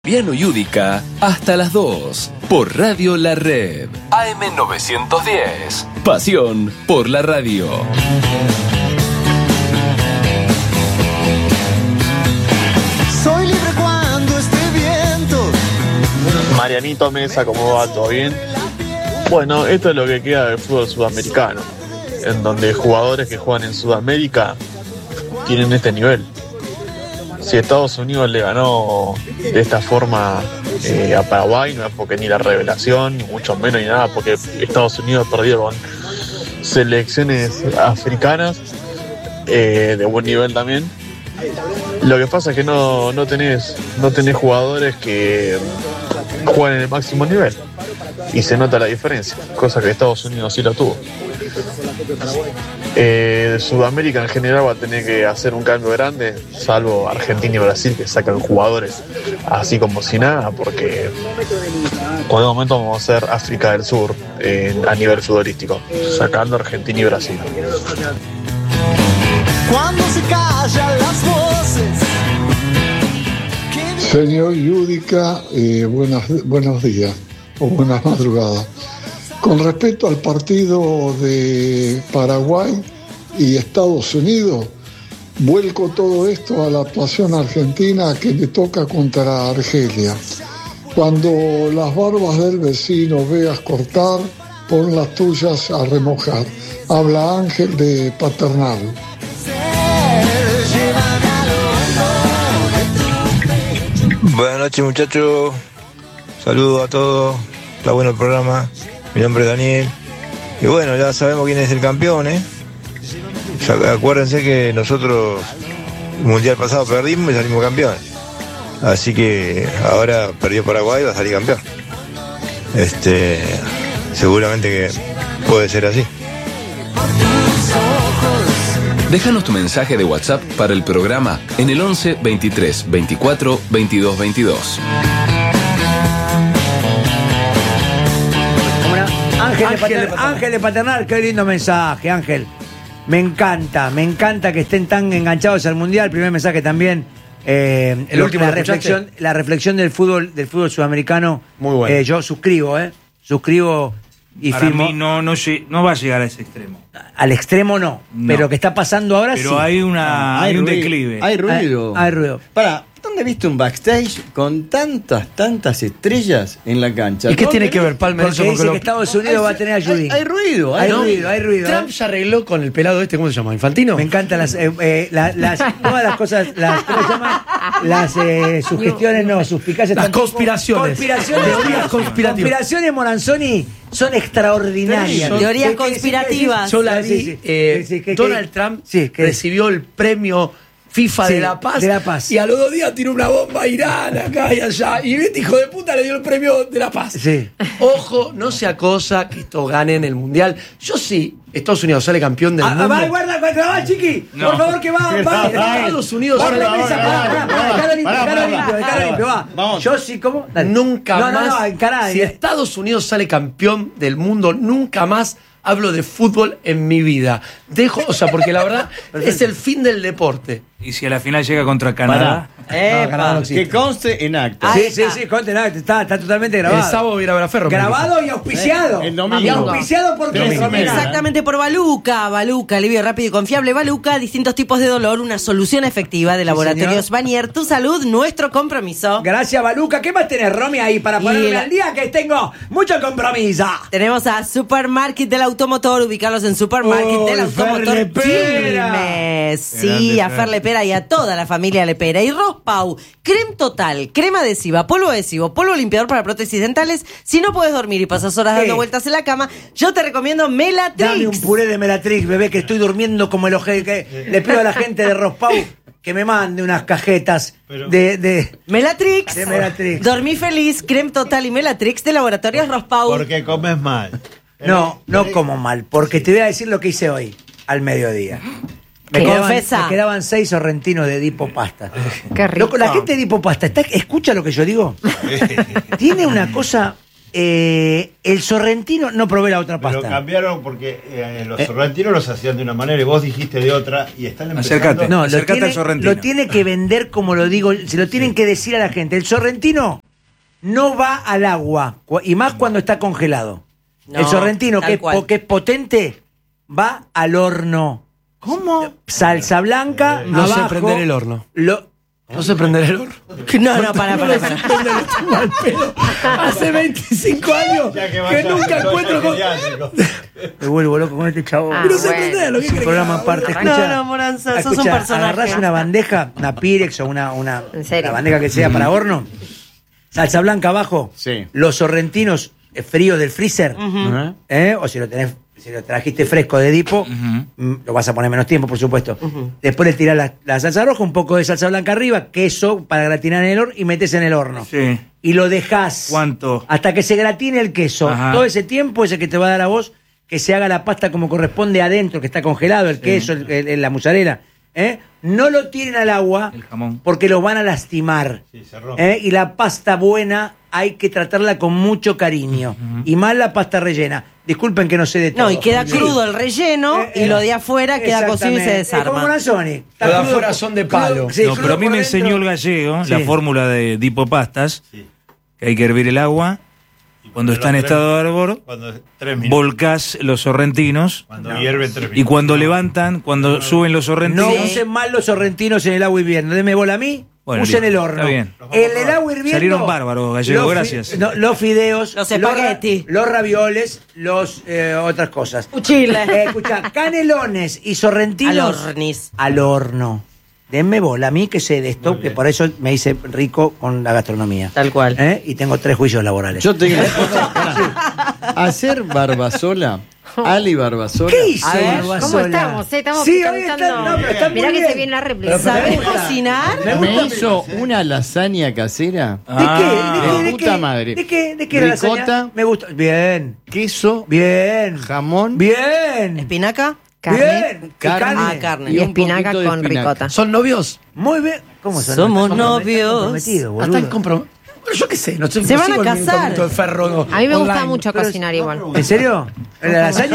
Fabiano Yudica hasta las 2 por Radio La Red. AM910. Pasión por la radio. Soy libre cuando esté viento. Marianito Mesa, ¿cómo va? ¿Todo bien? Bueno, esto es lo que queda del fútbol sudamericano, en donde jugadores que juegan en Sudamérica tienen este nivel. Si Estados Unidos le ganó de esta forma a Paraguay, no es porque ni la revelación, ni mucho menos ni nada, porque Estados Unidos perdió con selecciones africanas de buen nivel también. Lo que pasa es que no tenés jugadores que juegan en el máximo nivel y se nota la diferencia, cosa que Estados Unidos sí lo tuvo. Sudamérica en general va a tener que hacer un cambio grande, salvo Argentina y Brasil, que sacan jugadores así como si nada, porque por el momento vamos a ser África del Sur a nivel futbolístico, sacando Argentina y Brasil. Cuando se callan las voces. Señor Yudica, buenos días o buenas madrugadas. Con respecto al partido de Paraguay y Estados Unidos, vuelco todo esto a la actuación argentina que le toca contra Argelia. Cuando las barbas del vecino veas cortar, pon las tuyas a remojar. Habla Ángel de Paternal. Buenas noches, muchachos. Saludos a todos. Está bueno el programa. Mi nombre es Daniel. Y bueno, ya sabemos quién es el campeón, ¿eh? Acuérdense que nosotros el mundial pasado perdimos y salimos campeones. Así que ahora perdió Paraguay y va a salir campeón. Seguramente que puede ser así. Déjanos tu mensaje de WhatsApp para el programa en el 11 23 24 22 22. Ángel de Paternal, qué lindo mensaje, Ángel. Me encanta que estén tan enganchados al Mundial. Primer mensaje también. El último, la reflexión del fútbol sudamericano. Muy bueno. Yo suscribo y para firmo. mí no va a llegar a ese extremo. Al extremo no. Pero que está pasando ahora pero sí. hay un ruido, declive. Hay ruido. Hay ruido. ¿Dónde viste un backstage con tantas estrellas en la cancha? ¿Y qué tiene que ver, Palmer? Porque dice que Estados Unidos va a tener a Judy. Hay ruido. Hay ruido. Trump ya arregló con el pelado este, ¿cómo se llama? ¿Infantino? Me encantan todas las cosas, ¿cómo se llama? Las sugestiones, no, suspicacias. Las conspiraciones. Teorías conspiraciones, Moranzoni, son extraordinarias. Teorías conspirativas. Yo la vi. Donald Trump recibió el premio FIFA de La Paz. Y a los 2 días tiró una bomba a Irán, acá y allá. Y este hijo de puta le dio el premio de La Paz. Sí. Ojo, no sea cosa que esto gane en el Mundial. Yo sí, Estados Unidos sale campeón del mundo. Guarda, chiqui. No. Por favor, que va. Estados Unidos sale limpio, va. Vamos. Yo sí, ¿cómo? Dale. Nunca más. Encará, si Estados Unidos sale campeón del mundo, nunca más hablo de fútbol en mi vida. Porque la verdad es el fin del deporte. Y si a la final llega contra Canadá. Canadá no existe. Que conste en acta. Sí, conste en acta. Está totalmente grabado. El sábado voy a ir a ver a Ferro. Grabado y auspiciado. El domingo. Y auspiciado por Exactamente, por Baluca, alivio rápido y confiable. Baluca, distintos tipos de dolor, una solución efectiva de Laboratorios Vanier. Tu salud, nuestro compromiso. Gracias, Baluca. ¿Qué más tenés, Romy, ahí para ponerme al día? Que tengo mucho compromiso. Tenemos a Supermarket del Automotor, ubicarlos en Supermarket del Automotor Quilmes. Sí, a Fer Lepera y a toda la familia Lepera. Y Rospau, crema total, crema adhesiva, polvo limpiador para prótesis dentales. Si no puedes dormir y pasas horas dando vueltas en la cama, yo te recomiendo Melatrix. Dame un puré de Melatrix, bebé, que estoy durmiendo como el ojete. Le pido a la gente de Rospau que me mande unas cajetas de Melatrix. De Melatrix. Dormí feliz, crema total y Melatrix de Laboratorios Rospau. Porque comes mal. No como mal, porque te voy a decir lo que hice hoy, al mediodía. Me quedaban 6 sorrentinos de Dipopasta. Qué rico. La gente de Dipopasta, ¿escucha lo que yo digo? Tiene una cosa el sorrentino, no probé la otra pasta. Pero cambiaron porque los sorrentinos los hacían de una manera y vos dijiste de otra y están empezando. Acércate al sorrentino. Lo tiene que vender como lo digo, se lo tienen que decir a la gente. El sorrentino no va al agua, y más cuando está congelado. No, el sorrentino, que es potente, va al horno. ¿Cómo? Salsa blanca, No sé abajo, prender el horno. No sé prender el horno. No, para. Hace 25 años que nunca encuentro con... Me vuelvo loco con este chavo. Pero se prende lo que es un programa aparte. No, Moranza, sos un personaje. Agarrás una bandeja, una Pyrex o una bandeja que sea para horno. Salsa blanca abajo. Sí. Los sorrentinos fríos del freezer. O si lo trajiste fresco de Edipo, lo vas a poner menos tiempo, por supuesto. Después le tirás la salsa roja, un poco de salsa blanca arriba, queso para gratinar en el horno y metes en el horno. Sí. Y lo dejás. ¿Cuánto? Hasta que se gratine el queso. Ajá. Todo ese tiempo es el que te va a dar a vos que se haga la pasta como corresponde adentro, que está congelado, el queso, la mozzarella. No lo tiren al agua El jamón. porque los van a lastimar. Sí, se rompe. Y la pasta buena hay que tratarla con mucho cariño. Y más la pasta rellena. Disculpen que no sé de todo. No, y queda crudo el relleno y lo de afuera queda cocido y se desarma. Como una Sony. Los de afuera son de palo. No, pero a mí me enseñó el gallego la fórmula de Dipopastas, que hay que hervir el agua. Cuando está en estado de hervor, volcás los sorrentinos. Cuando hierven 3 minutos. Y cuando levantan, cuando suben los sorrentinos. No usen mal los sorrentinos en el agua hirviendo. Denme bola a mí. Bueno, usen listo, el horno. está bien. En el agua hirviendo. Salieron bárbaros, gallego, gracias. Los fideos. Los espagueti. Los ravioles. Otras cosas. Chile. Escuchá, canelones y sorrentinos. Al horno. Denme bola a mí que sé de esto, que por eso me hice rico con la gastronomía. Tal cual. Y tengo 3 juicios laborales. Yo tengo hacer barbasola. Ali Barbasola. ¿Qué hizo Barbasola? ¿Cómo estamos? Estamos Sí, cantando. Mirá que se viene la réplica. ¿Sabés cocinar? Me hizo una lasaña casera. ¿De qué? Puta madre. ¿De qué era la Ricota. lasaña? Me gusta. Bien. Queso. Bien. Jamón. Bien. ¿Espinaca? Carne. Bien. Carne. Y un espinaca poquito de con espinaca. ricota. ¿Son novios? Muy bien. ¿Cómo son? Somos Están novios. comprometidos, boludo. Están comprometidos. Bueno, yo qué sé, no sé. Se van a sigo el casar. minuto de ferro A mí me gusta online. mucho cocinar igual. ¿En serio? La lasaña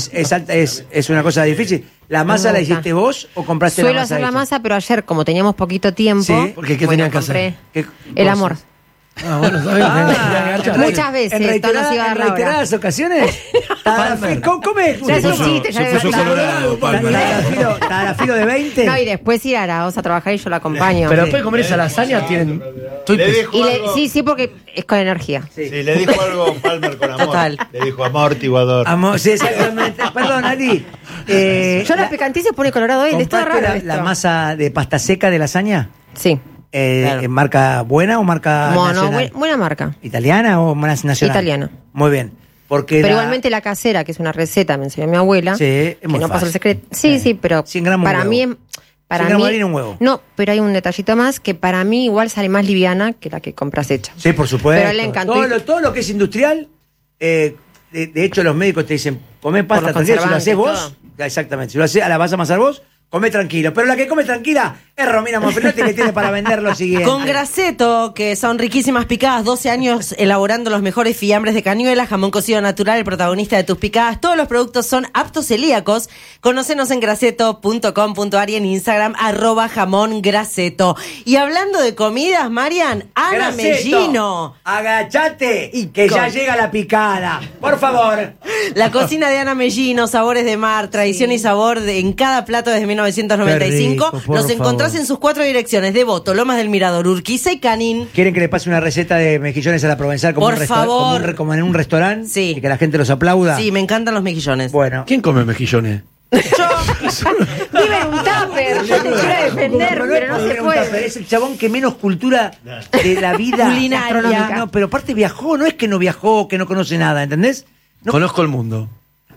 es una cosa difícil. ¿La masa la hiciste vos o compraste Suelo la masa? hacer la hecha? masa, pero ayer, como teníamos poquito tiempo, Sí, porque ¿qué tenían que hacer? ¿Qué el amor. Ah, bueno, está bien. Muchas veces, esto no se iba a dar la hora. reiteradas ocasiones. Come. Ya es un chiste, ya se puso colorado, Tadafilo de 20. No, y después ir a Araoz a trabajar y yo la acompaño. Pero después de comer esa lasaña tienen... Le dijo algo, Sí, porque es con energía. sí, le dijo algo Palmer con amor. Total. Le dijo amortiguador. Amor, sí, exactamente. Perdón, Ali. Yo la picantía se pone colorado él, está ¿Compraste raro la esto. masa de pasta seca de lasaña? Sí. ¿En marca buena o marca No, nacional? buena marca. ¿Italiana o más nacional? Italiana. Muy bien. Porque Pero igualmente la casera, que es una receta, me enseñó mi abuela. Sí, es que muy no pasa fácil. el secreto. Sí, pero 100 gramos para de mí huevo. para 100 gramos de mí harina, un huevo. No, pero hay un detallito más que para mí igual sale más liviana que la que compras hecha. Sí, por supuesto. Pero a él le encantó. Todo lo que es industrial, de hecho los médicos te dicen, comé pasta Por los tranquila, si lo haces conservantes, vos, exactamente, si lo haces, la vas a amasar vos, comé tranquilo. Pero la que come tranquila es Romina Monfrinotti, que tiene para vender lo siguiente. Con Graceto, que son riquísimas picadas, 12 años elaborando los mejores fiambres de cañuela, jamón cocido natural, el protagonista de tus picadas. Todos los productos son aptos celíacos. Conócenos en graceto.com.ar y en Instagram, @jamongraceto. Y hablando de comidas, Marian, Ana Graceto, Mellino. agachate, que ya llega la picada. Por favor. La cocina de Ana Mellino, sabores de mar, tradición y sabor en cada plato desde 1995. Qué rico, por Los encontrás favor. en sus 4 direcciones: Devoto, Lomas del Mirador, Urquiza y Canín. ¿Quieren que le pase una receta de mejillones a la provenzal como, Por favor. como en un restaurante? Sí. Y que la gente los aplauda. Sí, me encantan los mejillones. Bueno. ¿Quién come mejillones? Vive en un tupper, yo te quiero defender, pero no se puede. Es el chabón que menos cultura de la vida Culinaria. gastronómica. No, pero aparte viajó, no es que no viajó, que no conoce nada, ¿entendés? No. Conozco el mundo.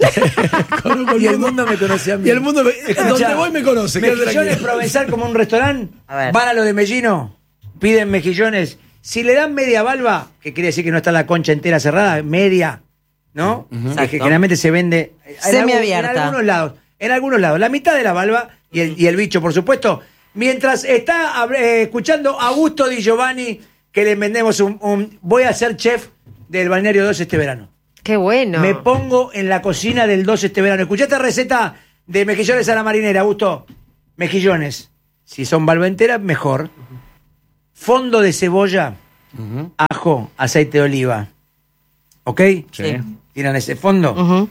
Y el mundo me conoce a mí. Y el mundo, donde voy me conoce. quédate Mejillones tranquilo. provenzal como un restaurante. A ver. Van a lo de Mellino, piden mejillones. Si le dan media valva, que quiere decir que no está la concha entera cerrada, media, ¿no? Exacto. Que generalmente se vende Semiabierta. En algunos lados. La mitad de la valva y el bicho, por supuesto. Mientras está escuchando Augusto Di Giovanni, que le vendemos voy a ser chef del Balneario 2 este verano. Qué bueno. Me pongo en la cocina del 2 este verano. Escuchá esta receta de mejillones a la marinera, Augusto. Mejillones. Si son valventeras, mejor. Fondo de cebolla, ajo, aceite de oliva. ¿Ok? Sí. Tiran ese fondo.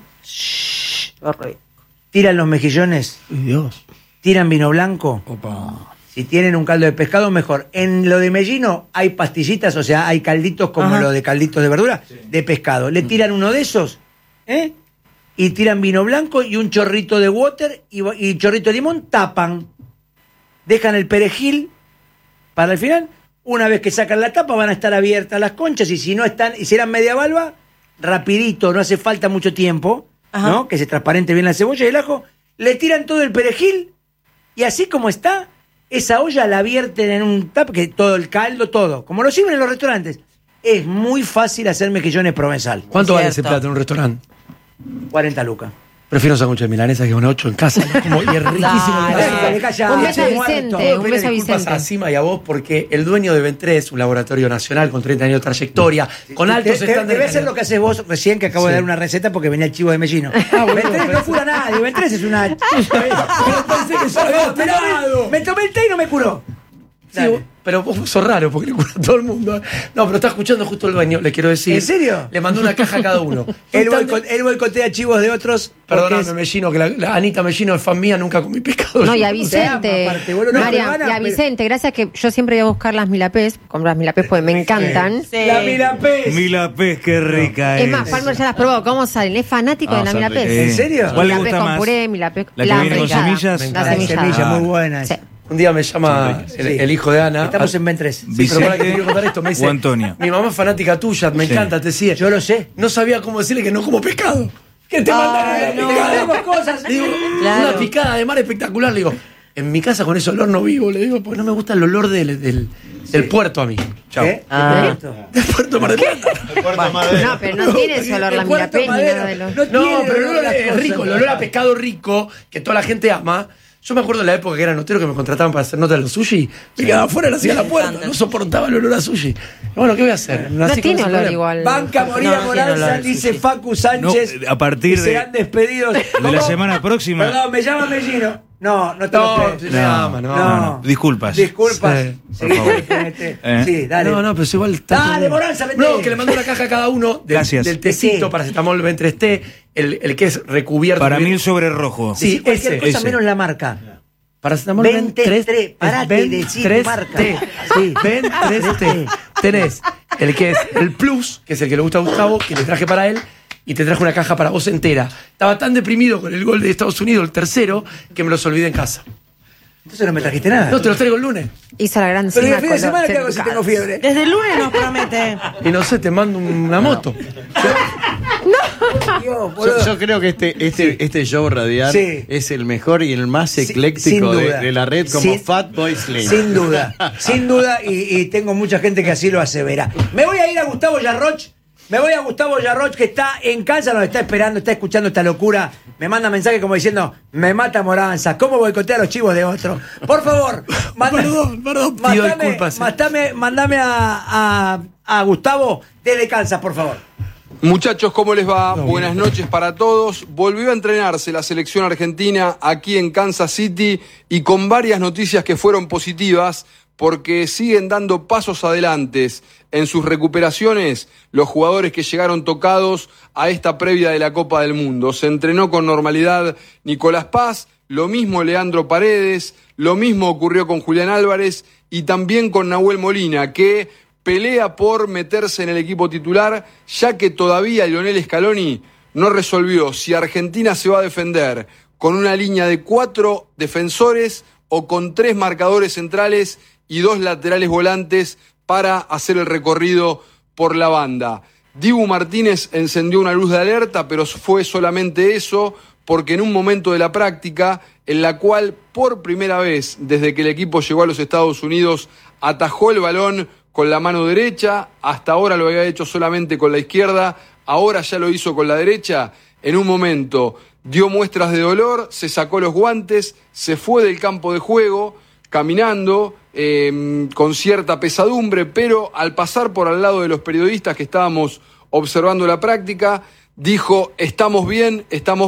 Tiran los mejillones. Dios. Tiran vino blanco. Opa. Si tienen un caldo de pescado, mejor. En lo de Mellino hay pastillitas, o sea, hay calditos como lo de calditos de verdura, de pescado. Le tiran uno de esos, y tiran vino blanco y un chorrito de water y chorrito de limón, tapan. Dejan el perejil para el final. Una vez que sacan la tapa van a estar abiertas las conchas y si no están, y si eran media valva, rapidito, no hace falta mucho tiempo, ¿no? Que se transparente bien la cebolla y el ajo. Le tiran todo el perejil y así como está, esa olla la vierten en un tap, que todo el caldo, todo, como lo sirven en los restaurantes. Es muy fácil hacer mejillones provenzal. ¿Cuánto vale ese plato en un restaurante? 40 lucas. Prefiero sándwich de milanesa que un 8 en casa. Como, y es riquísimo. Un beso a Vicente. Un beso a Disculpas a Vicente. Sima y a vos porque el dueño de Ventress, un laboratorio nacional con 30 años de trayectoria, con altos estándares. Debe ser lo que haces vos recién, que acabo de dar una receta porque venía el chivo de Mellino. Ventress no cura nadie. Ventress es una... Me tomé el té y no me curó. Sí, pero vos sos raro porque le cura a todo el mundo. No, pero está escuchando justo el dueño, le quiero decir. ¿En serio? Le mandó una caja a cada uno. Él boicotea chivos de otros. Perdóname, Mellino, que la Anita Mellino es fan mía, nunca comí pescado. No, y a Vicente. Mariam, y a Vicente, gracias que yo siempre voy a buscar las milapés. Compro las milapés porque me encantan. La milapés. Milapés, qué rica es más, Palmer ya las probó. ¿Cómo salen? Es fanático de la milapés. ¿En serio? ¿Cuál le Milapés gusta con más? puré, milapés. ¿La que viene con semillas? La semilla, muy buena. Sí. Un día me llama el hijo de Ana. Estamos en Ventress. Sí, pero para que te quiero contar esto, me dice, o Antonio. mi mamá es fanática tuya, me encanta, te sigue. Yo lo sé. No sabía cómo decirle que no como pescado. Que te mandan una cosas. Digo, Claro. una picada de mar espectacular. Le digo, en mi casa con ese olor no vivo, le digo, porque no me gusta el olor del puerto a mí. Chao. ¿Qué? Del puerto Mar del Plata. No, pero no tiene ese olor la milapés ni nada de lo... No, pero el olor es rico, el olor a pescado rico, que toda la gente ama. Yo me acuerdo de la época que era notero que me contrataban para hacer notas de los sushi. Me quedaba afuera, le hacía la puerta. No soportaba el olor a sushi. Bueno, ¿qué voy a hacer? No tiene olor igual. Banca Moría Moranza, dice Facu Sánchez. No, a partir de... serán despedidos. De la semana próxima. Perdón, me llama Mellino. No te lo creo. No. Disculpas. Disculpas. Sí, por favor. Sí, dale. No, pero es igual. Dale, Moranza, vete. No, que le mandó una caja a cada uno del tecito, paracetamol, Ventress T, el que es recubierto. Para mí el sobre rojo. Sí, cualquier cosa menos la marca. Paracetamol Ventress T. Parate y decir marca. Sí, Ventress T. Tenés el que es el Plus, que es el que le gusta a Gustavo, que le traje para él. Y te traje una caja para vos entera. Estaba tan deprimido con el gol de Estados Unidos, el tercero, que me los olvidé en casa. Entonces no me trajiste nada. No, te los traigo el lunes. Hizo la gran Pero cena el fin de semana, ¿qué hago si tengo fiebre? Desde el lunes nos promete. Y no sé, te mando una moto. Yo creo que este show radial es el mejor y el más ecléctico de la red como Fatboy Slim. Sin duda, y tengo mucha gente que así lo asevera. Me voy a ir a Gustavo Yarroch. Que está en casa, nos está esperando, está escuchando esta locura. Me manda mensaje como diciendo, me mata Moranza, ¿cómo boicotea a los chivos de otro? Por favor, perdón, pido disculpas. Mándame a Gustavo desde Kansas, por favor. Muchachos, ¿cómo les va? Buenas noches para todos. Volvió a entrenarse la selección argentina aquí en Kansas City y con varias noticias que fueron positivas porque siguen dando pasos adelante en sus recuperaciones los jugadores que llegaron tocados a esta previa de la Copa del Mundo. Se entrenó con normalidad Nicolás Paz, lo mismo Leandro Paredes, lo mismo ocurrió con Julián Álvarez y también con Nahuel Molina, que pelea por meterse en el equipo titular, ya que todavía Lionel Scaloni no resolvió si Argentina se va a defender con una línea de 4 defensores o con 3 marcadores centrales y 2 laterales volantes para hacer el recorrido por la banda. Dibu Martínez encendió una luz de alerta, pero fue solamente eso, porque en un momento de la práctica, en la cual por primera vez desde que el equipo llegó a los Estados Unidos, atajó el balón con la mano derecha, hasta ahora lo había hecho solamente con la izquierda, ahora ya lo hizo con la derecha, en un momento dio muestras de dolor, se sacó los guantes, se fue del campo de juego, caminando, con cierta pesadumbre, pero al pasar por al lado de los periodistas que estábamos observando la práctica, dijo, estamos bien,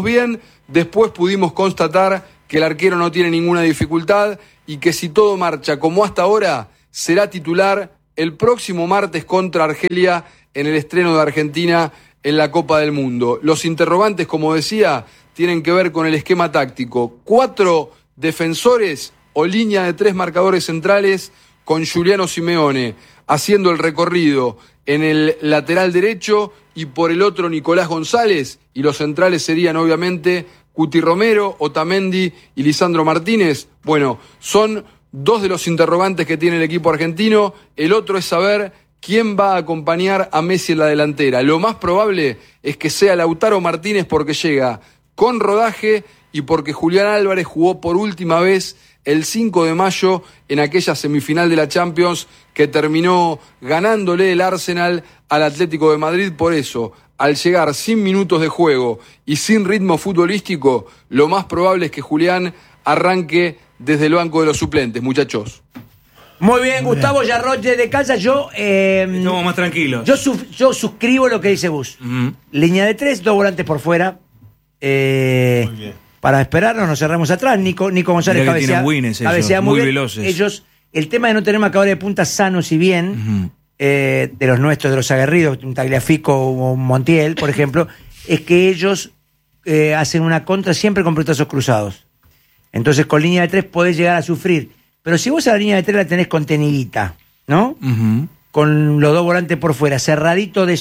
después pudimos constatar que el arquero no tiene ninguna dificultad y que si todo marcha como hasta ahora, será titular el próximo martes contra Argelia en el estreno de Argentina en la Copa del Mundo. Los interrogantes, como decía, tienen que ver con el esquema táctico. 4 defensores o línea de 3 marcadores centrales con Giuliano Simeone haciendo el recorrido en el lateral derecho y por el otro Nicolás González, y los centrales serían obviamente Cuti Romero, Otamendi y Lisandro Martínez. Bueno, son 2 de los interrogantes que tiene el equipo argentino. El otro es saber quién va a acompañar a Messi en la delantera. Lo más probable es que sea Lautaro Martínez porque llega con rodaje y porque Julián Álvarez jugó por última vez el 5 de mayo en aquella semifinal de la Champions que terminó ganándole el Arsenal al Atlético de Madrid. Por eso, al llegar sin minutos de juego y sin ritmo futbolístico, lo más probable es que Julián arranque desde el banco de los suplentes, muchachos. Muy bien, Gustavo Yarroche de casa. Yo estamos más tranquilos. Yo suscribo lo que dice Bus. Línea de 3, 2 volantes por fuera. Muy bien. Para esperarnos, nos cerramos atrás. Nico González cabecea muy veloces. Ellos, el tema de no tener marcadores de punta sanos y bien, de los nuestros, de los aguerridos, un Tagliafico o un Montiel, por ejemplo, es que ellos hacen una contra siempre con pelotazos cruzados. Entonces, con línea de 3 podés llegar a sufrir. Pero si vos a la línea de 3 la tenés contenidita, ¿no? Con los 2 volantes por fuera, cerradito de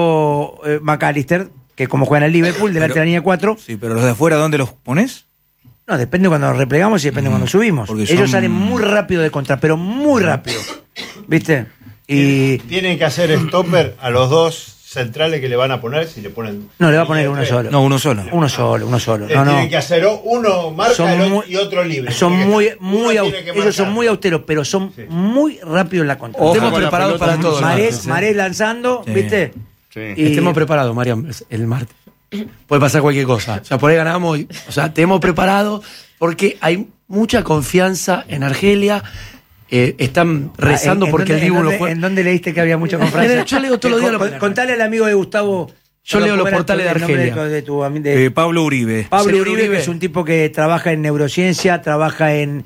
5 McAllister, que como juegan el Liverpool, delante de la línea 4. Sí, pero los de afuera, ¿dónde los pones? No, depende cuando nos replegamos y depende cuando subimos. Ellos salen muy rápido de contra, pero muy rápido. ¿Viste? Y tienen que hacer stopper a los 2 centrales que le van a poner, si le ponen... No, le va a poner uno solo. No, uno solo. Uno solo. Tienen que hacer uno marca y otro libre. Son ellos son muy austeros, pero son muy rápidos en la contra. Estemos preparados para todo. Marés lanzando, ¿viste? Sí. Estemos preparados, Mariam, el martes. Puede pasar cualquier cosa. O sea, por ahí ganamos. Estemos preparados porque hay mucha confianza en Argelia. Están rezando porque el Dibu lo juega. ¿En dónde leíste que había mucha confianza? Yo leo todos los días. Contale al amigo de Gustavo. Yo leo los portales de Argelia. Pablo Uribe. Pablo Uribe, que es un tipo que trabaja en neurociencia, trabaja en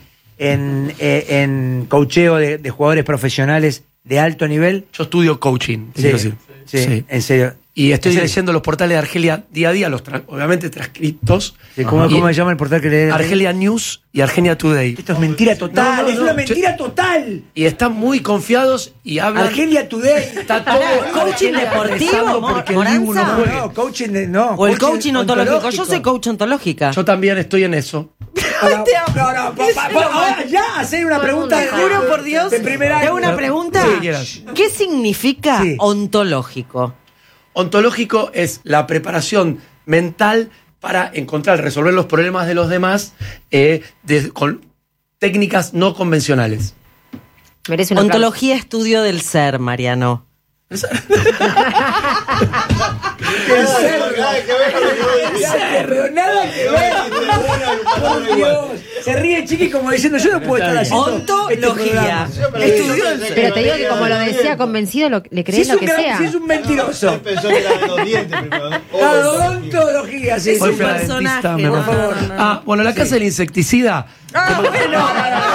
coacheo de jugadores profesionales de alto nivel. Yo estudio coaching. Sí, en serio. Y estoy leyendo los portales de Argelia día a día, obviamente transcritos. ¿Cómo se llama el portal que lee? Argelia News y Argelia Today. Esto es mentira total, es una mentira total. Y están muy confiados y hablan. Argelia Today. Está todo. ¿Coaching deportivo? Porque el Dibu no juega. No, coaching no. O el coaching ontológico. Yo soy coach ontológica. Yo también estoy en eso. Ya, hacer una pregunta. Juro por Dios. De primera. ¿Te hago una pregunta? Sí, ¿Qué significa ontológico? Ontológico es la preparación mental para resolver los problemas de los demás con técnicas no convencionales. Ontología, estudio del ser, Mariano. El cerro, nada que ver. Por Dios. Se ríe Chiqui como diciendo, yo no puedo estar haciendo ontología. Pero te digo que como lo decía convencido, le crees lo que sea. Si es un mentiroso. Pensó que era de los dientes primero. Odontología, sí. Es un personaje. Por favor. Bueno, la casa del insecticida. Bueno.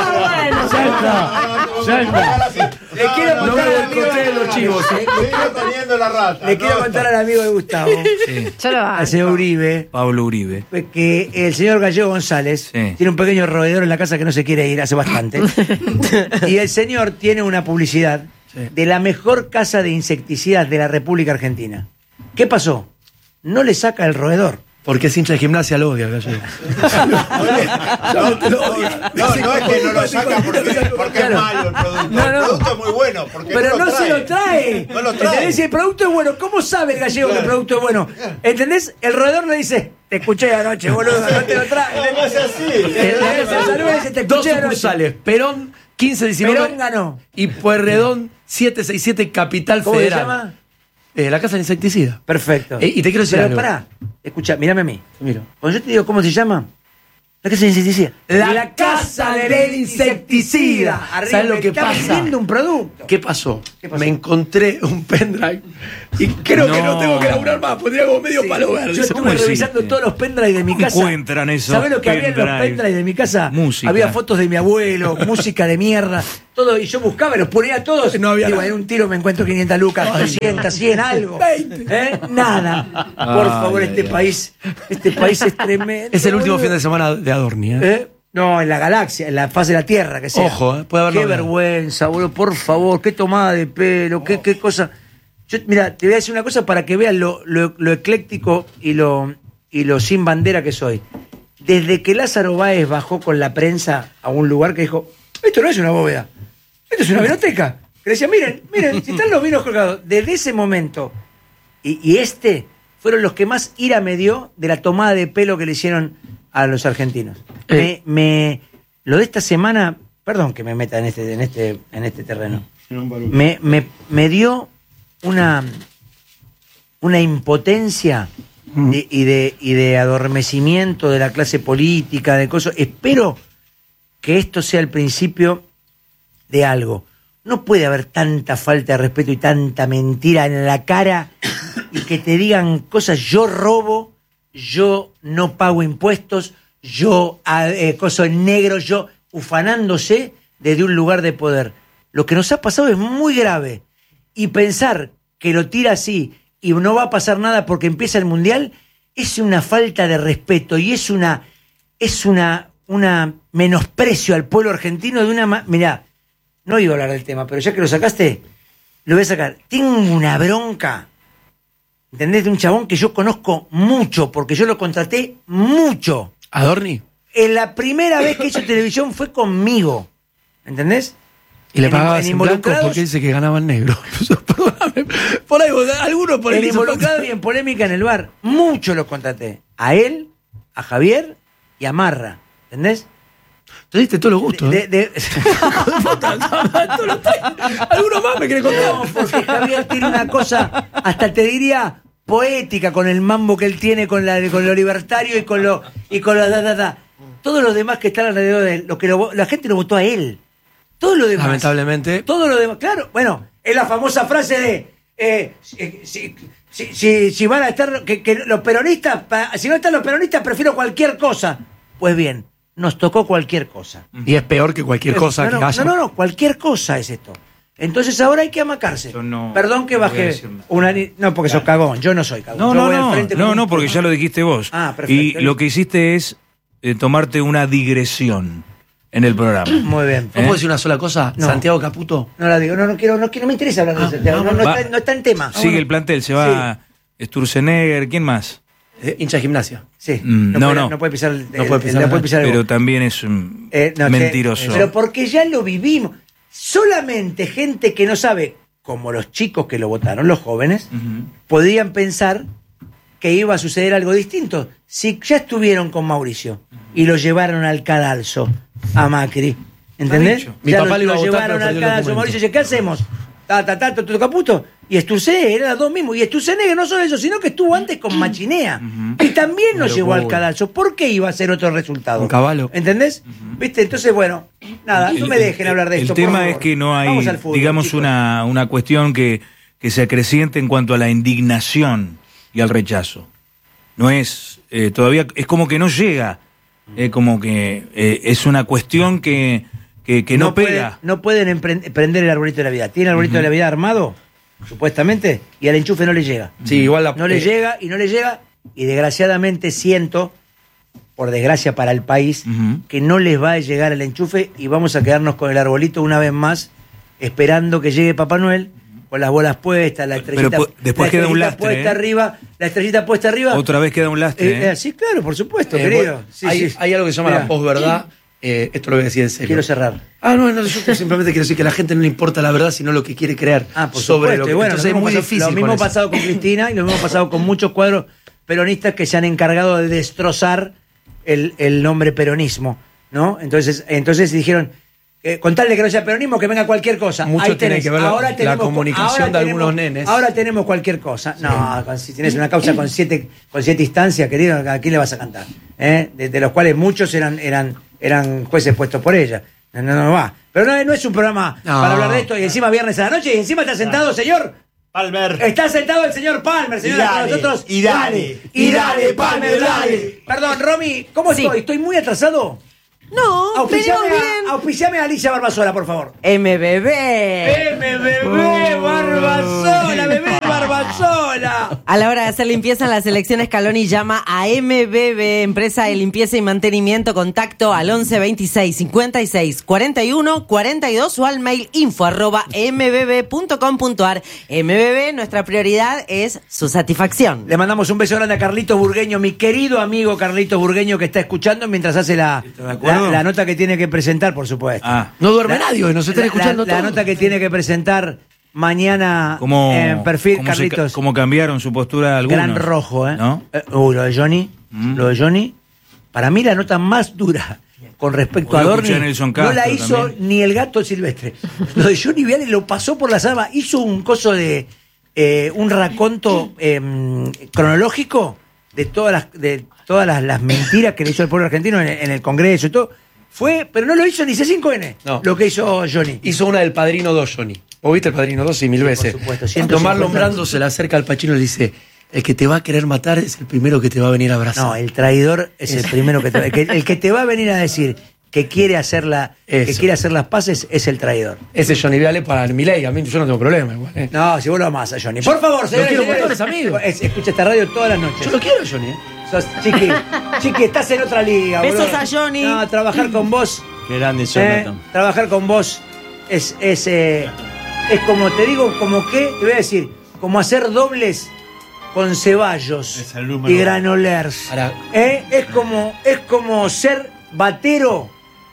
Le quiero contar al amigo de los chivos. Le quiero contar al amigo de Gustavo. Al señor Uribe. Pablo Uribe. Que el señor Gallego González tiene un pequeño roedor en la casa que no se quiere ir hace bastante. Y el señor tiene una publicidad de la mejor casa de insecticidas de la República Argentina. ¿Qué pasó? No le saca el roedor. Porque es hincha de Gimnasia, lo odia, Gallego. No, es que no lo saca porque es malo el producto. El producto es muy bueno. Pero no se lo trae. No lo trae. ¿Entendés? Si el producto es bueno, ¿cómo sabe el gallego que el producto es bueno? ¿Entendés? El roedor le dice, te escuché anoche, boludo, no te lo trae. No es así. Dos sucursales, Perón, 1519. Perón ganó. Y Pueyrredón, 767, Capital ¿Cómo Federal. se llama? La casa del insecticida. Perfecto. Y te quiero decir pero algo. Pará, escucha, mírame a mí. Miro. Cuando yo te digo cómo se llama, La casa del insecticida. La casa del insecticida. ¿Sabes lo que pasa? Está vendiendo un producto. ¿Qué pasó? Me encontré un pendrive y creo que no tengo que laburar más. Pondría como medio palo verde. Yo estuve revisando todos los pendrives de mi casa. Encuentran eso. ¿Sabés lo que había en los pendrives de mi casa? Música. Había fotos de mi abuelo, música de mierda, todo. Y yo buscaba, los ponía todos. No había Digo, nada. en un tiro me encuentro 500 lucas, 200, 100, algo. 20. Nada. Por favor, este país es tremendo. Es el último fin de semana de Adorni, No, en la galaxia, en la faz de la Tierra, que sea. Ojo, puede haberlo. Qué vergüenza, boludo, por favor, qué tomada de pelo, qué cosa. Mira, te voy a decir una cosa para que veas lo ecléctico y lo sin bandera que soy. Desde que Lázaro Báez bajó con la prensa a un lugar que dijo, esto no es una bóveda, esto es una vinoteca. Que decía, miren, si están los vinos colgados. Desde ese momento, y fueron los que más ira me dio de la tomada de pelo que le hicieron a los argentinos. Lo de esta semana, perdón que me meta en este terreno, me dio una impotencia y de adormecimiento de la clase política, de cosas. Espero que esto sea el principio de algo. No puede haber tanta falta de respeto y tanta mentira en la cara y que te digan cosas, yo robo, yo no pago impuestos, yo coso en negro, yo ufanándose desde un lugar de poder. Lo que nos ha pasado es muy grave. Y pensar que lo tira así y no va a pasar nada porque empieza el Mundial es una falta de respeto y es una menosprecio al pueblo argentino de una... Mirá, no iba a hablar del tema, pero ya que lo sacaste, lo voy a sacar. Tengo una bronca, ¿entendés? De un chabón que yo conozco mucho, porque yo lo contraté mucho. ¿Adorni? En la primera vez que hizo televisión fue conmigo, ¿entendés? Y le pagabas en blanco porque dice que ganaba en negro. Perdóname. Por ahí, algunos por el ahí. Involucrado y en polémica en el bar. Mucho los contraté. A él, a Javier y a Marra. ¿Entendés? Te diste todos los gustos. Alguno más me quiere contar. No, porque Javier tiene una cosa, hasta te diría, poética con el mambo que él tiene, con lo libertario y con lo Todos los demás que están alrededor de él, la gente lo votó a él. Todo lo demás. Lamentablemente. Todo lo demás. Claro, bueno, es la famosa frase de si van a estar que los peronistas, si no están los peronistas, prefiero cualquier cosa. Pues bien, nos tocó cualquier cosa. Y es peor que cualquier cosa que haya. No, cualquier cosa es esto. Entonces ahora hay que amacarse. Perdón que bajé una... No, porque sos cagón, yo no soy cagón. No, porque ya lo dijiste vos. Perfecto. Y lo que hiciste es tomarte una digresión en el programa. Muy bien. ¿Puedo decir una sola cosa? No. Santiago Caputo. No la digo, no me interesa hablar de Santiago. No está en tema. Sigue el plantel, se va Sturzenegger, ¿quién más? Hincha de Gimnasia. Sí. No puede pisar el pero también es mentiroso. Pero porque ya lo vivimos. Solamente gente que no sabe, como los chicos que lo votaron, los jóvenes, podían pensar que iba a suceder algo distinto. Si ya estuvieron con Mauricio y lo llevaron al cadalso a Macri, ¿entendés? Mi papá lo iba a votar, llevaron al cadalso a Mauricio y dice, ¿qué hacemos? Todo Caputo. Y Sturzenegger, eran los dos mismos. Y Sturzenegger no solo eso, sino que estuvo antes con Machinea. Y también nos llevó al cadalso. ¿Por qué iba a ser otro resultado? Con Caballo. ¿Entendés? ¿Viste? Entonces, bueno, nada, no me dejen hablar de esto. El tema es que no hay, fútbol, digamos, una cuestión que se acreciente en cuanto a la indignación y al rechazo. No es, todavía, es como que no llega. Como que es una cuestión que no pega. No pueden prender el arbolito de Navidad. Tiene el arbolito de Navidad armado, supuestamente, y al enchufe no le llega. Sí, igual no le llega, y desgraciadamente siento, por desgracia para el país, que no les va a llegar el enchufe y vamos a quedarnos con el arbolito una vez más, esperando que llegue Papá Noel, con las bolas puestas, la estrellita, después queda un lastre, puesta arriba, la estrellita puesta arriba. Otra vez queda un lastre. Sí, claro, por supuesto, querido. Hay algo que se llama la posverdad. Esto lo voy a decir en serio. Quiero cerrar. No, yo simplemente quiero decir que a la gente no le importa la verdad, sino lo que quiere creer. Por sobre lo que, bueno, entonces es muy difícil. Lo mismo pasado con Cristina y lo mismo pasado con muchos cuadros peronistas que se han encargado de destrozar el nombre peronismo, ¿no? Entonces dijeron, con tal de que no sea peronismo, que venga cualquier cosa. Mucho Ahí tiene tenés. que ver Ahora la tenemos, comunicación de algunos nenes. Ahora tenemos cualquier cosa. No, si tienes una causa con siete instancias, querido, ¿a quién le vas a cantar? De los cuales muchos eran jueces puestos por ella. No va. Pero no es un programa para hablar de esto, y encima viernes a la noche, y encima está sentado, señor Palmer. Está sentado el señor Palmer, señor, con nosotros. Y dale, Palmer, dale. Perdón, Romy, ¿cómo estoy? ¿Estoy muy atrasado? No, venimos bien. Auspiciame a Alicia Barbasola, por favor. MBB Barbasola, bebé Barbasola. A la hora de hacer limpieza en la selección Scaloni, llama a MBB, empresa de limpieza y mantenimiento. Contacto al 11 26 56 41 42 o al mail info@mbb.com.ar. MBB, nuestra prioridad es su satisfacción. Le mandamos un beso grande a Carlitos Burgueño, mi querido amigo Carlitos Burgueño, que está escuchando mientras hace la nota que tiene que presentar, por supuesto. No duerme nadie hoy, nos están escuchando todos. La nota que tiene que presentar mañana en perfil, Carlitos. Cómo cambiaron su postura algunos. Gran rojo, ¿eh? ¿No? Lo de Johnny. Lo de Johnny. Para mí la nota más dura con respecto a Adorni no la hizo también ni el gato silvestre. Lo de Johnny Viale lo pasó por la sábana. Hizo un coso de un raconto cronológico de todas las mentiras que le hizo el pueblo argentino en el Congreso y todo. Pero no lo hizo ni C5N, lo que hizo Johnny. Hizo una del Padrino 2, Johnny. ¿Vos viste el Padrino 2? Sí, mil veces. Por supuesto. Marlon Brando se le acerca al Pacino y le dice: el que te va a querer matar es el primero que te va a venir a abrazar. No, el traidor es el primero que el que te va a venir a decir que quiere hacer las paces es el traidor. Ese Johnny Viale para el Milei, a mí yo no tengo problema igual. No, si vos lo amás a Johnny. Por favor, lo quiero por todos los amigos. Escucha esta radio todas las noches. Yo lo quiero, Johnny. Chiqui, estás en otra liga. Besos boludo. a Johnny. No, trabajar con vos. Qué grande Jonathan. Trabajar con vos es como, te digo, como que, te voy a decir, como hacer dobles con Ceballos y Granolers. Es como ser batero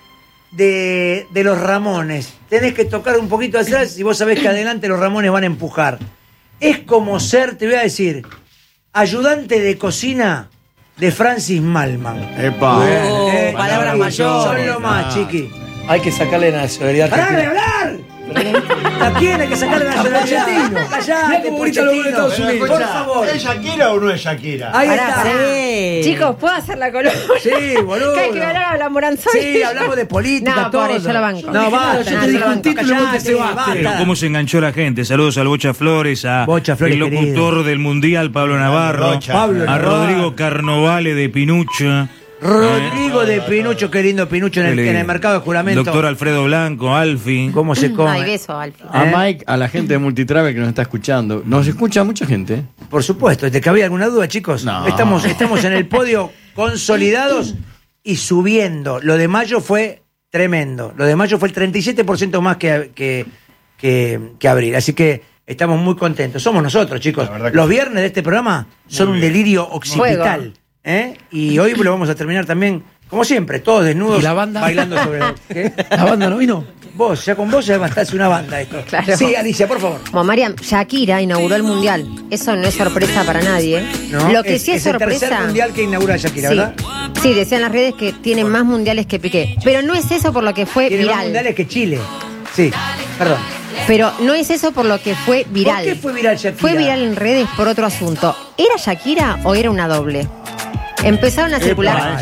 de los Ramones. Tenés que tocar un poquito atrás y vos sabés que adelante los Ramones van a empujar. Es como ser, te voy a decir, ayudante de cocina de Francis Malman. Palabras mayores. Son lo más, chiqui. Hay que sacarle la nacionalidad. ¡Pará de hablar! ¿A quién hay que sacarle la nacionalidad? Callate, Pochettino. Por favor. ¿Es Shakira o no es Shakira? Ahí está. Chicos, ¿puedo hacer la columna? Sí, boludo. Que hay que hablar a la Moranzoni. Sí, hablamos de política, no, todo. Pobre, yo la banco. No, basta. Yo te digo un título y se va. Pero cómo se enganchó la gente. Saludos al Bocha Flores, el locutor del Mundial, Pablo Navarro, a Rodrigo Carnovale de Pinucho. Rodrigo de Pinucho, qué lindo Pinucho en el mercado de juramento. Doctor Alfredo Blanco, Alfi. ¿Cómo se come? Ay, beso, Alfi. A Mike, a la gente de Multitravel que nos está escuchando. Nos escucha mucha gente. Por supuesto, ¿te cabía alguna duda, chicos? No. Estamos en el podio consolidados y subiendo. Lo de mayo fue tremendo. Lo de mayo fue el 37% más que abril. Así que estamos muy contentos. Somos nosotros, chicos. Los viernes de este programa son un delirio occipital. Y hoy lo vamos a terminar también, como siempre, todos desnudos. ¿Y la banda? Bailando sobre ¿Qué? ¿La banda no vino? Con vos ya bastaste una banda esto. Claro. Sí, Alicia, por favor. Como Mariam, Shakira inauguró el Mundial. Eso no es sorpresa para nadie. No, Lo que sí es sorpresa. El tercer mundial que inaugura Shakira, sí. ¿verdad? Sí, decían las redes que tiene más mundiales que Piqué. Pero no es eso por lo que fue Tiene viral. más mundiales que Chile. Sí, perdón. Pero no es eso por lo que fue viral. ¿Por qué fue viral Shakira? Fue viral en redes por otro asunto. ¿Era Shakira o era una doble? Empezaron a circular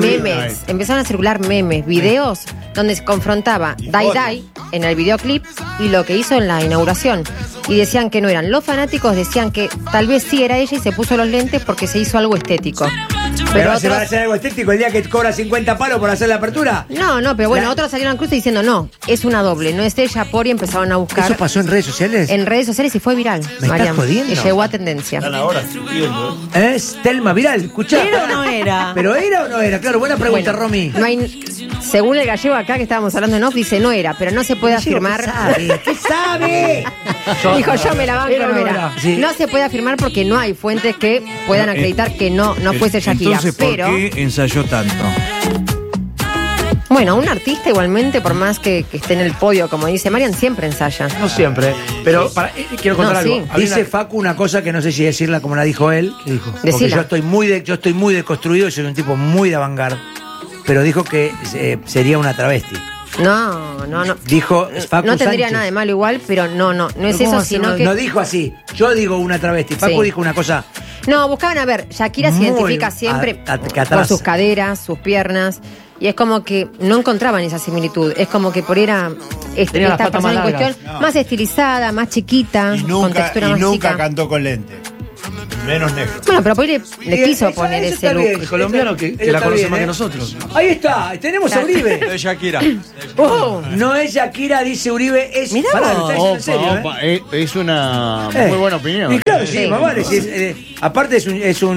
memes, videos donde se confrontaba Dai Dai en el videoclip y lo que hizo en la inauguración. Y decían que no eran. Los fanáticos decían que tal vez sí era ella y se puso los lentes porque se hizo algo estético. Pero ¿se va a hacer algo estético el día que cobra 50 palos por hacer la apertura? No, pero bueno, otros salieron al cruce diciendo no, es una doble, no es ella, por y empezaron a buscar. ¿Eso pasó en redes sociales? En redes sociales y fue viral. ¿Me estás jodiendo? Y llegó a tendencia. Están ahora subiendo. Es Telma viral, escuchá. ¿Era o no era? ¿Pero era o no era? Claro, buena pregunta, Bueno, Romy. No hay, según el gallego acá que estábamos hablando en off, dice no era, pero no se puede afirmar. ¿Qué sabe? Dijo yo me la banco, no era. Sí. No se puede afirmar porque no hay fuentes que puedan acreditar que no fuese Shakira. Entonces, ¿por pero qué ensayó tanto? bueno, un artista igualmente, por más que esté en el podio, como dice Marian, siempre ensaya. No siempre, pero quiero contar algo. Sí. Dice Facu una cosa que no sé si decirla como la dijo él. ¿Qué dijo? Porque Decila. yo estoy muy deconstruido y soy un tipo muy de avant-garde. Pero dijo que sería una travesti. No. Dijo Facu No tendría Sánchez. nada de malo igual, pero no es eso, sino que... No dijo así. Yo digo una travesti. Facu Sí. dijo una cosa. No, buscaban a ver, Shakira se Muy identifica siempre que por atrasa. sus caderas, sus piernas, y es como que no encontraban esa similitud. Es como que por era Tenía las esta patas persona en más largas. cuestión más estilizada, más chiquita, Y con textura más nunca chica. cantó con lente. Menos negro. Bueno, pero por ahí le Y quiso eso poner está ese look. bien. El colombiano que Eso la está conoce bien, más que ¿eh? nosotros. Ahí está, tenemos a Uribe. De Shakira. No es Shakira, dice Uribe, es. Mirá Pará, vos. lo está diciendo en serio, Opa, es una muy buena opinión. Y claro, sí, Sí. más vale. Si aparte es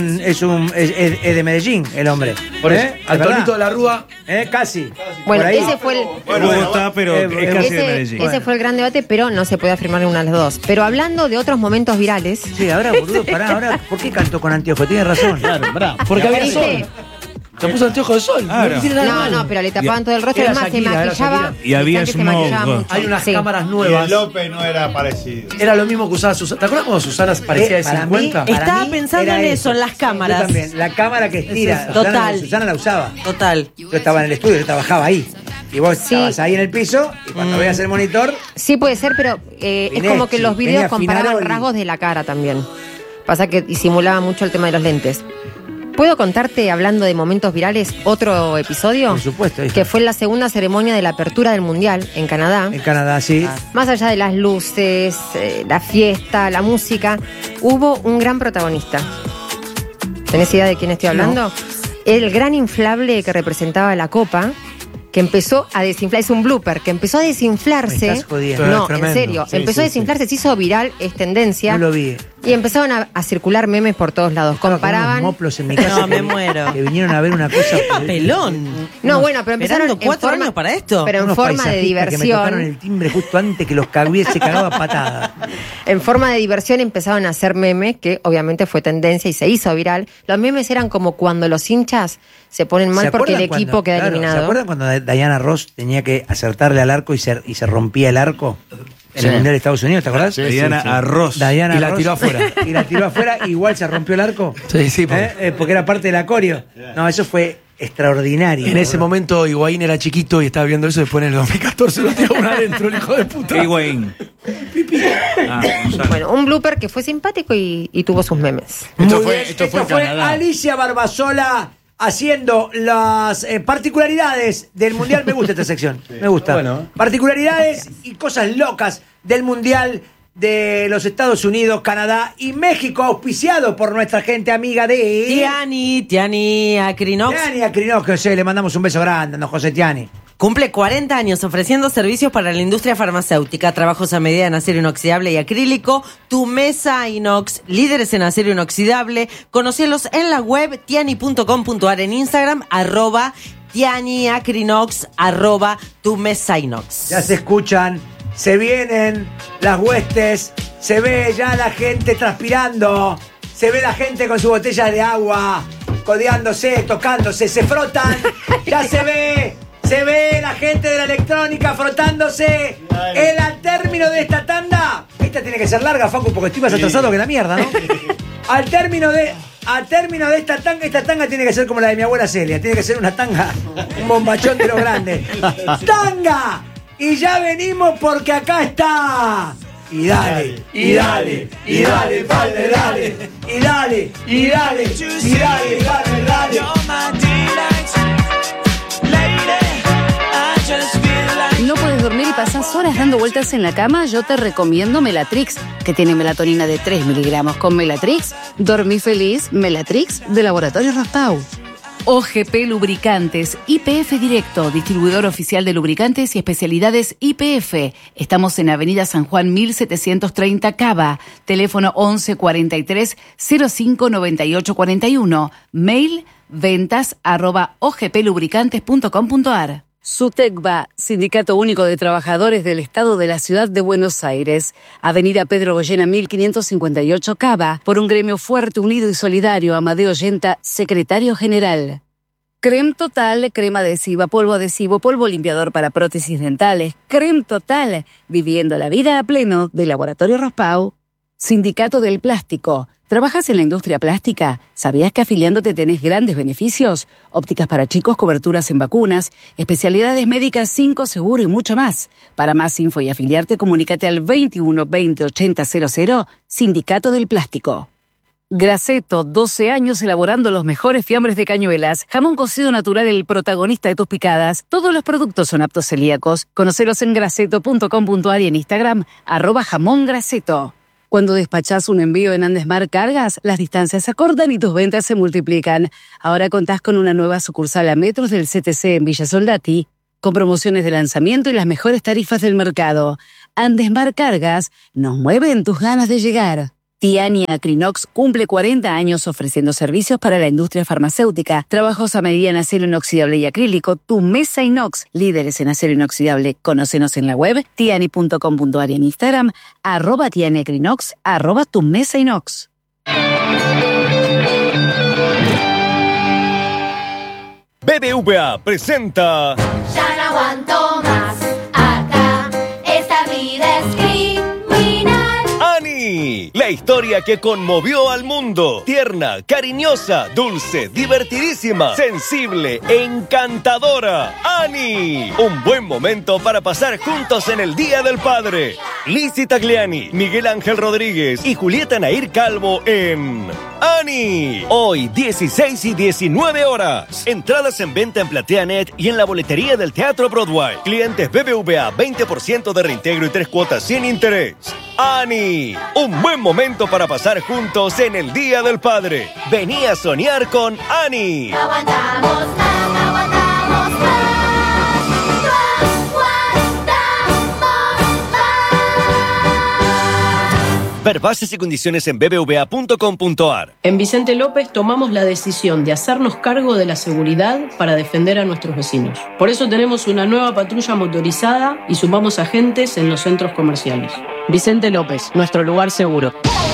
de Medellín, el hombre. Por eso, ¿Eh? Antonito de la Rúa. Casi. Bueno, Por ahí. ese fue el... Bogotá, pero es casi de Medellín. Ese fue el gran debate, pero no se puede afirmar una de las dos. Pero hablando de otros momentos virales... Sí, ahora, boludo, pará, ahora, ¿por qué cantó con anteojos? Tienes razón. Claro, bravo. Porque había ¿Viste? sol. Se puso anteojos de sol. Claro. No tiene nada de malo. No, pero le tapaban todo el rostro, Era además se Shakira, era maquillaba. Shakira. Y había decían que se maquillaba smog. mucho. Hay unas Sí. cámaras Y el nuevas. López no era parecido. Era lo mismo que usaba Susana. ¿Te acuerdas cuando Susana parecía de Para 50? mí, para Estaba mí pensando era en eso, en las cámaras. Yo también, la cámara que estira. Es eso. Total. Susana la usaba. Total. Yo estaba en el estudio, yo trabajaba ahí. Y vos Sí. estabas ahí en el piso y cuando veías el monitor, Sí puede ser, pero es Vinetti, como que los videos venía comparaban Finaroli. rasgos de la cara también. Pasa que disimulaba mucho el tema de los lentes. ¿Puedo contarte, hablando de momentos virales, otro episodio? por supuesto, hija. Que fue en la segunda ceremonia de la apertura del Mundial en Canadá. En Canadá, sí. Más allá de las luces, la fiesta, la música, hubo un gran protagonista. ¿Tenés idea de quién estoy hablando? El gran inflable que representaba la copa, que empezó a desinflar, es un blooper, que empezó a desinflarse. Me estás jodiendo. No, Tremendo. en serio, Sí, empezó a sí, desinflarse, se hizo viral, es tendencia. No lo vi. Y empezaron a circular memes por todos lados. Estaba con unos Comparaban. moplos en mi casa. No, me muero. Que vinieron a ver una cosa. Pelón. No, bueno, pero empezaron Esperando 4 forma- años para esto. Pero en Unos forma de paisajistas que me tocaron diversión. el timbre justo antes que los cagué, se cagaba patada. En forma de diversión empezaron a hacer memes, que obviamente fue tendencia y se hizo viral. Los memes eran como cuando los hinchas se ponen mal ¿Se porque el acuerdan equipo cuando- queda claro, eliminado. ¿Se acuerdan cuando Diana Ross tenía que acertarle al arco y se rompía el arco? En Sí. el Mundial de Estados Unidos, ¿te acordás? Diana Arroz. Diana Y la Ross. tiró afuera. Y la tiró afuera, igual se rompió el arco. Sí, sí, porque- Porque era parte del acorio. No, eso fue extraordinario. En ese momento Higuaín era chiquito y estaba viendo eso. Después en el 2014 lo tiró una adentro, el hijo de puta. Higuaín. Gonzalo. Bueno, un blooper que fue simpático y tuvo sus memes. Esto Muy fue, bien, esto fue en fue Canadá. Alicia Barbasola haciendo las particularidades del Mundial. Me gusta esta sección, me gusta. Bueno. Particularidades y cosas locas del Mundial de los Estados Unidos, Canadá y México, auspiciado por nuestra gente amiga de... Tiani Acrinox. Tiani Acrinox, José, le mandamos un beso grande, no José Tiani. Cumple 40 años ofreciendo servicios para la industria farmacéutica, trabajos a medida en acero inoxidable y acrílico. Tu Mesa Inox, líderes en acero inoxidable. Conocelos en la web tiani.com.ar, en Instagram, @tianiacrinox, Tu Mesa Inox. Ya se escuchan, se vienen las huestes, se ve ya la gente transpirando, se ve la gente con sus botellas de agua, codeándose, tocándose, se frotan, ya se ve la gente de la electrónica frotándose. Al término de esta tanda, esta tiene que ser larga, Facu, porque estoy más atrasado que la mierda, ¿no? Al término de esta tanga tiene que ser como la de mi abuela Celia, tiene que ser una tanga, un bombachón de los grandes. ¡Tanga! Y ya venimos porque acá está. Y dale, y dale, y dale, dale, dale, y dale, y dale, y dale, dale, dale. ¿No puedes dormir y pasás horas dando vueltas en la cama? Yo te recomiendo Melatrix, que tiene melatonina de 3 miligramos. Con Melatrix, dormí feliz. Melatrix, de Laboratorio Raspau. OGP Lubricantes, YPF Directo, distribuidor oficial de lubricantes y especialidades YPF. Estamos en Avenida San Juan 1730 Cava, teléfono 11 43 05 98 41, mail ventas@ogplubricantes.com.ar. SUTECBA, Sindicato Único de Trabajadores del Estado de la Ciudad de Buenos Aires. Avenida Pedro Goyena 1558 Cava, por un gremio fuerte, unido y solidario. Amadeo Yenta, Secretario General. Creme Total, crema adhesiva, polvo limpiador para prótesis dentales. Creme Total, viviendo la vida a pleno, de Laboratorio Raspau. Sindicato del Plástico. ¿Trabajas en la industria plástica? ¿Sabías que afiliándote tenés grandes beneficios? Ópticas para chicos, coberturas en vacunas, especialidades médicas 5 seguro y mucho más. Para más info y afiliarte, comunícate al 21 20 80 00, Sindicato del Plástico. Graceto, 12 años elaborando los mejores fiambres de Cañuelas. Jamón cocido natural, el protagonista de tus picadas. Todos los productos son aptos celíacos. Conocelos en graceto.com.ar y en Instagram, @jamongraceto. Cuando despachás un envío en Andesmar Cargas, las distancias se acortan y tus ventas se multiplican. Ahora contás con una nueva sucursal a metros del CTC en Villa Soldati, con promociones de lanzamiento y las mejores tarifas del mercado. Andesmar Cargas, nos mueven tus ganas de llegar. Tiani Acrinox cumple 40 años ofreciendo servicios para la industria farmacéutica, trabajos a medida en acero inoxidable y acrílico, tu mesa inox, líderes en acero inoxidable. Conócenos en la web, tiani.com.ar y en Instagram, @tianiacrinox, @tu mesa inox. BBVA presenta... Ya no aguanto más, acá, esta vida es criminal. ¡Ani! La historia que conmovió al mundo. Tierna, cariñosa, dulce, divertidísima, sensible, encantadora. ¡Ani! Un buen momento para pasar juntos en el Día del Padre. Lizzy Tagliani, Miguel Ángel Rodríguez y Julieta Nair Calvo en... ¡Ani! Hoy, 16 y 19 horas. Entradas en venta en PlateaNet y en la boletería del Teatro Broadway. Clientes BBVA, 20% de reintegro y 3 cuotas sin interés. ¡Ani! Un buen momento para pasar juntos en el Día del Padre. Vení a soñar con Ani. No aguantamos más, no aguantamos más. Ver bases y condiciones en bbva.com.ar. En Vicente López tomamos la decisión de hacernos cargo de la seguridad para defender a nuestros vecinos. Por eso tenemos una nueva patrulla motorizada y sumamos agentes en los centros comerciales. Vicente López, nuestro lugar seguro.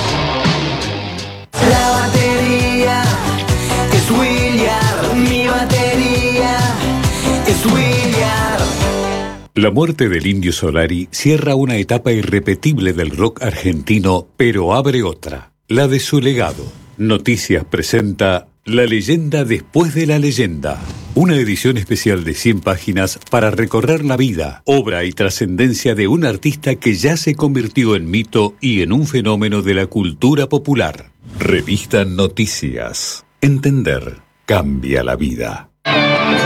La batería es William, mi batería es William. La muerte del Indio Solari cierra una etapa irrepetible del rock argentino, pero abre otra, la de su legado. Noticias presenta La leyenda después de la leyenda. Una edición especial de 100 páginas para recorrer la vida, obra y trascendencia de un artista que ya se convirtió en mito y en un fenómeno de la cultura popular. Revista Noticias. Entender cambia la vida.